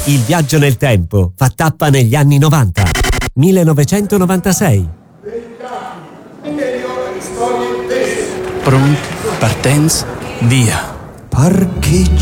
Il viaggio nel tempo fa tappa negli anni 90. 1996. Pronti, partenza, via. Parcheggio.